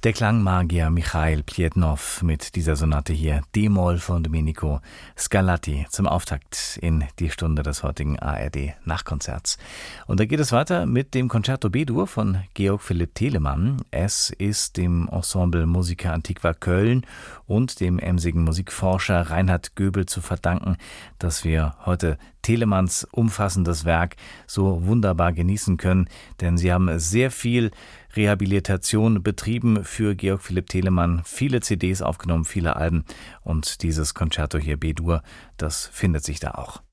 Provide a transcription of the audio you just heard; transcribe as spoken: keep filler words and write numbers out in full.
Der Klangmagier Michail Plednow mit dieser Sonate hier, D-Moll von Domenico Scarlatti, zum Auftakt in die Stunde des heutigen A R D-Nachtkonzerts. Und da geht es weiter mit dem Concerto B-Dur von Georg Philipp Telemann. Es ist dem Ensemble Musica Antiqua Köln und dem emsigen Musikforscher Reinhard Göbel zu verdanken, dass wir heute Telemanns umfassendes Werk so wunderbar genießen können, denn sie haben sehr viel Rehabilitation betrieben für Georg Philipp Telemann, viele C Ds aufgenommen, viele Alben, und dieses Concerto hier B-Dur, das findet sich da auch.